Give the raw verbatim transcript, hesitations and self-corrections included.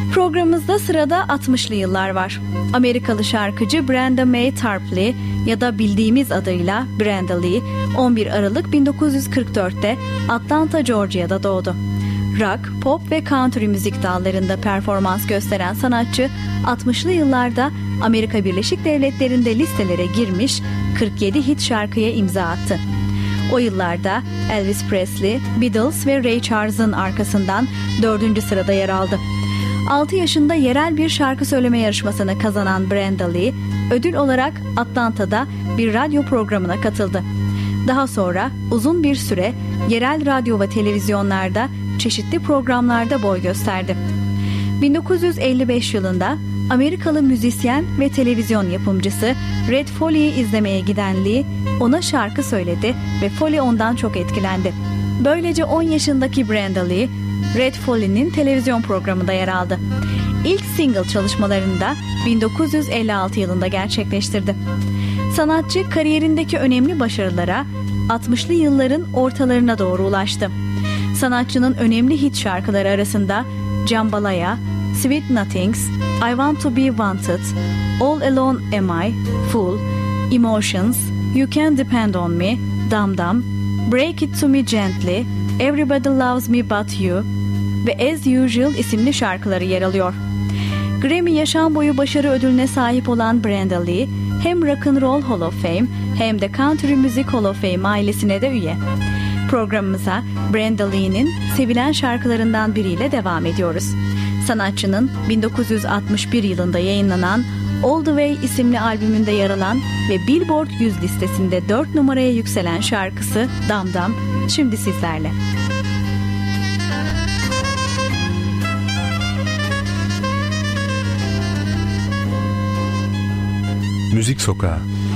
Programımızda sırada altmışlı yıllar var. Amerikalı şarkıcı Brenda Mae Tarpley ya da bildiğimiz adıyla Brenda Lee on bir Aralık bin dokuz yüz kırk dörtte Atlanta, Georgia'da doğdu. Rock, pop ve country müzik dallarında performans gösteren sanatçı altmışlı yıllarda Amerika Birleşik Devletleri'nde listelere girmiş kırk yedi hit şarkıya imza attı. O yıllarda Elvis Presley, Beatles ve Ray Charles'ın arkasından dördüncü sırada yer aldı. altı yaşında yerel bir şarkı söyleme yarışmasını kazanan Brenda Lee, ödül olarak Atlanta'da bir radyo programına katıldı. Daha sonra uzun bir süre yerel radyo ve televizyonlarda çeşitli programlarda boy gösterdi. bin dokuz yüz elli beş yılında Amerikalı müzisyen ve televizyon yapımcısı Red Foley'i izlemeye giden Lee ona şarkı söyledi ve Foley ondan çok etkilendi. Böylece on yaşındaki Brenda Lee, Red Foley'nin televizyon programında yer aldı. İlk single çalışmalarını da bin dokuz yüz elli altı yılında gerçekleştirdi. Sanatçı kariyerindeki önemli başarılara altmışlı yılların ortalarına doğru ulaştı. Sanatçının önemli hit şarkıları arasında Jambalaya, Sweet Nothings, I Want to Be Wanted, All Alone Am I, Fool, Emotions, You Can Depend on Me, Dum Dum, Break It to Me Gently, Everybody Loves Me But You ve As Usual isimli şarkıları yer alıyor. Grammy Yaşam Boyu Başarı Ödülüne sahip olan Brenda Lee, hem Rock and Roll Hall of Fame hem de Country Music Hall of Fame ailesine de üye. Programımıza Brenda Lee'nin sevilen şarkılarından biriyle devam ediyoruz. Sanatçının bin dokuz yüz altmış bir yılında yayınlanan All the Way isimli albümünde yer alan ve Billboard yüz listesinde dört numaraya yükselen şarkısı Dum Dum şimdi sizlerle. Müzik Sokağı.